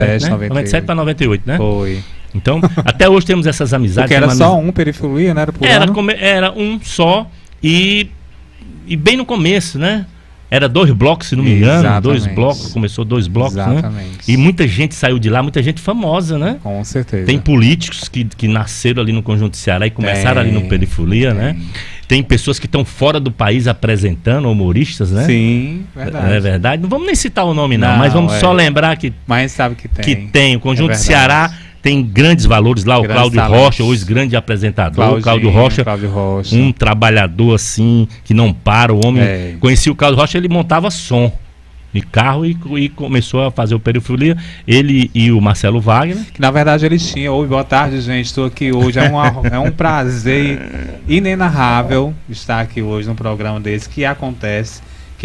97 para 98, né? Foi. Então, até hoje temos essas amizades. Porque era só um perifolia, né? Era um só e bem no começo, né? Era 2 blocos, se não me engano. Exatamente. 2 blocos, começou 2 blocos, Exatamente. né? E muita gente saiu de lá, muita gente famosa, né? Com certeza. Tem políticos que nasceram ali no Conjunto Ceará e começaram ali no Perifolia, né? Tem pessoas que estão fora do país apresentando, humoristas, né? Sim, verdade. É verdade. Não vamos nem citar o nome, não, mas vamos só lembrar que... Mas sabe que tem. Que tem. O Conjunto Ceará tem grandes valores lá. O Cláudio Rocha, hoje grande apresentador. O Cláudio Rocha, um trabalhador assim, que não para. O homem... Conheci o Cláudio Rocha, ele montava som de carro e começou a fazer o Perifolia. Ele e o Marcelo Wagner. Que na verdade eles tinham. Oi, boa tarde, gente. Estou aqui hoje. É um prazer inenarrável estar aqui hoje num programa desse que acontece,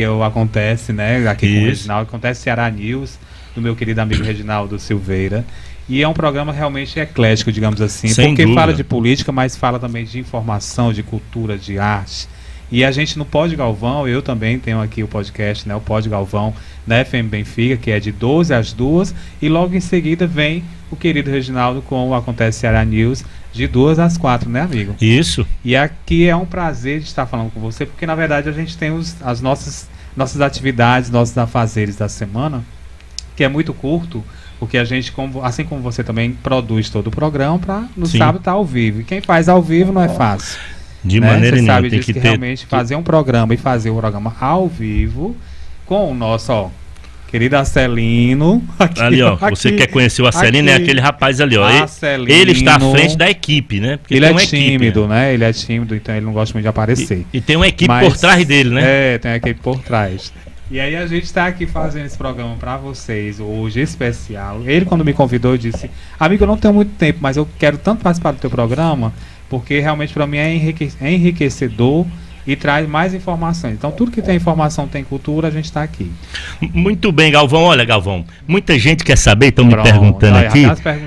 né? Aqui com o Reginaldo, acontece Ceará News, do meu querido amigo Reginaldo Silveira. E é um programa realmente eclético, digamos assim, porque fala de política, mas fala também de informação, de cultura, de arte. E a gente no Pod Galvão, eu também tenho aqui o podcast, né, o Pod Galvão, da FM Benfica, que é de 12 às 2, e logo em seguida vem o querido Reginaldo com o Acontece Ceará News, de 2 às 4, né, amigo? Isso. E aqui é um prazer de estar falando com você, porque na verdade a gente tem as nossas atividades, nossos afazeres da semana, que é muito curto, porque a gente, assim como você também produz todo o programa, para no sábado estar ao vivo. E quem faz ao vivo não é fácil. De maneira nenhuma. Sabe disso, que realmente fazer um programa e fazer o programa ao vivo com o nosso, querido Acelino. Aqui, ali, ó. Você quer conhecer o Acelino? É aquele rapaz ali, ó. Ele está à frente da equipe, né? Porque ele é tímido, né? Ele é tímido, então ele não gosta muito de aparecer. E tem uma equipe por trás dele, né? Tem uma equipe por trás. E aí a gente está aqui fazendo esse programa para vocês hoje, especial. Ele, quando me convidou, disse: amigo, eu não tenho muito tempo, mas eu quero tanto participar do teu programa, porque realmente para mim é enriquecedor e traz mais informações. Então tudo que tem informação, tem cultura, a gente está aqui. Muito bem, Galvão. Olha, Galvão, muita gente quer saber, estão me perguntando aqui.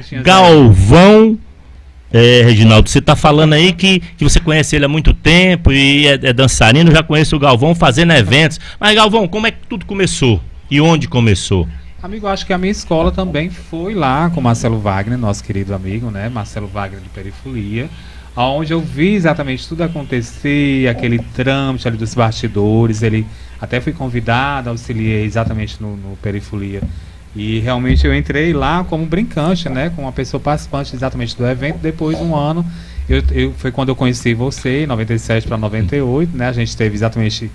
Galvão... Reginaldo, você está falando aí que você conhece ele há muito tempo e é dançarino, já conhece o Galvão fazendo eventos. Mas, Galvão, como é que tudo começou? E onde começou? Amigo, acho que a minha escola também foi lá com Marcelo Wagner, nosso querido amigo, né? Marcelo Wagner de Perifolia, onde eu vi exatamente tudo acontecer, aquele trâmite ali dos bastidores. Ele até fui convidado, auxiliei exatamente no Perifolia. E realmente eu entrei lá como brincante, né? Como uma pessoa participante exatamente do evento. Depois de um ano, foi quando eu conheci você, em 97 para 98, né? A gente teve exatamente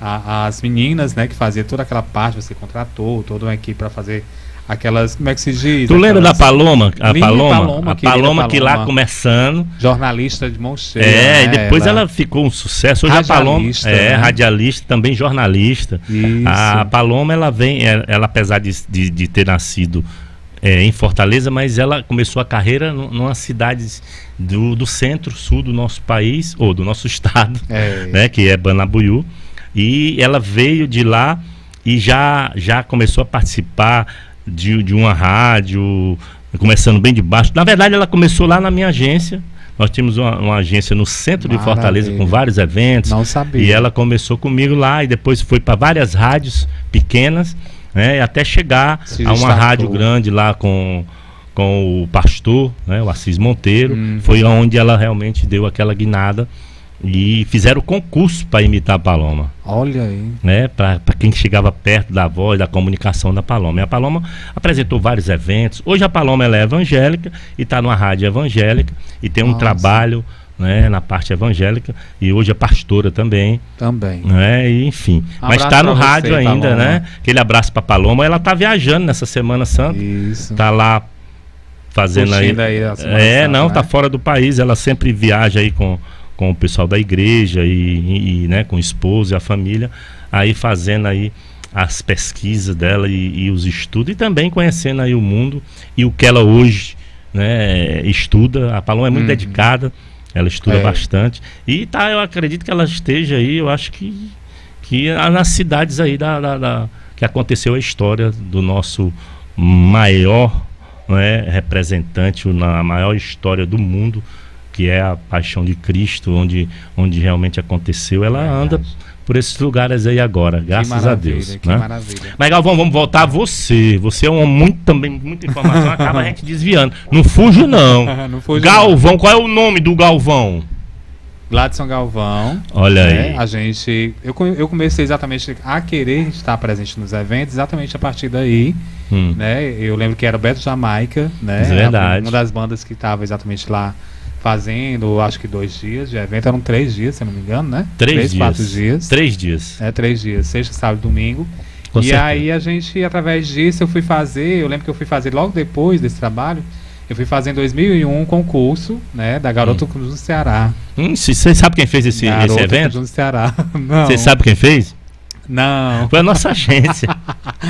as meninas, né? Que fazia toda aquela parte, você contratou toda uma equipe para fazer aquelas, como é que se diz? Tu lembra da Paloma? A Paloma que lá começando. Jornalista de mão cheia. E depois ela ficou um sucesso. Hoje radialista, a Paloma radialista, também jornalista. Isso. A Paloma, ela apesar de ter nascido em Fortaleza, mas ela começou a carreira numa cidade do centro-sul do nosso país, ou do nosso estado, né, que é Banabuiú. E ela veio de lá e já começou a participar de uma rádio, começando bem de baixo. Na verdade, ela começou lá na minha agência. Nós tínhamos uma agência no centro de Fortaleza com vários eventos. Não sabia. E ela começou comigo lá e depois foi para várias rádios pequenas, né, até chegar a uma rádio grande lá com o pastor, né, o Assis Monteiro. Foi onde ela realmente deu aquela guinada. E fizeram concurso para imitar a Paloma. Olha aí. Né, para quem chegava perto da voz, da comunicação da Paloma. E a Paloma apresentou vários eventos. Hoje a Paloma ela é evangélica e está numa rádio evangélica e tem um trabalho, né, na parte evangélica. E hoje é pastora também. Né, e, enfim. Mas está no rádio ainda, Paloma, né? Aquele abraço para Paloma. Ela está viajando nessa Semana Santa. Isso. Está lá fazendo aí a Semana Santa, não, está fora do país. Ela sempre viaja aí com o pessoal da igreja e né, com o esposo e a família, aí fazendo aí as pesquisas dela e os estudos, e também conhecendo aí o mundo e o que ela hoje, né, estuda. A Paloma é muito dedicada, ela estuda bastante, e eu acredito que ela esteja aí, eu acho que nas cidades aí que aconteceu a história do nosso maior, né, representante, na maior história do mundo, que é a paixão de Cristo, onde realmente aconteceu, ela anda por esses lugares aí agora, graças a Deus. Que né? maravilha. Mas Galvão, vamos voltar a você. Você é um homem muita informação, acaba a gente desviando. Não fujo não. Não fujo Galvão, qual é o nome do Galvão? Gladson Galvão. Olha aí. A gente, eu comecei exatamente a querer estar presente nos eventos, exatamente a partir daí. Né? Eu lembro que era o Beto Jamaica, né? É verdade. Uma das bandas que estava exatamente lá fazendo, acho que 2 dias de evento, eram 3 dias, se eu não me engano, né? 3 dias. 4 dias. 3 dias. 3 dias, sexta, sábado e domingo. Com e certeza. aí a gente, através disso, eu lembro que eu fui fazer logo depois desse trabalho, eu fui fazer em 2001 um concurso, né, da Garota Cruz do Ceará. Você sabe quem fez esse evento? Cruz do Ceará. Não. Você sabe quem fez? Não. Foi a nossa agência.